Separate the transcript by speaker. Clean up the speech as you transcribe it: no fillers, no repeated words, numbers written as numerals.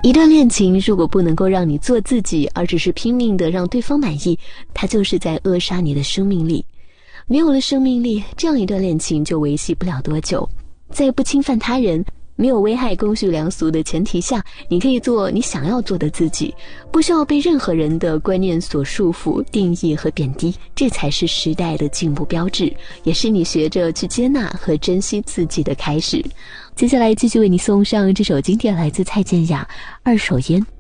Speaker 1: 一段恋情如果不能够让你做自己，而只是拼命的让对方满意，它就是在扼杀你的生命力。没有了生命力，这样一段恋情就维系不了多久。在不侵犯他人，没有危害公序良俗的前提下，你可以做你想要做的自己，不需要被任何人的观念所束缚、定义和贬低。这才是时代的进步标志，也是你学着去接纳和珍惜自己的开始。接下来继续为你送上这首经典，来自蔡健雅《二手烟》。